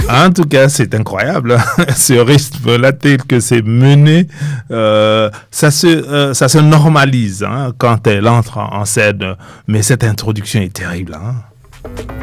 En tout cas, c'est incroyable, hein. Ce rythme-là, tel que c'est mené, ça se normalise, hein, quand elle entre en scène. Mais cette introduction est terrible, hein.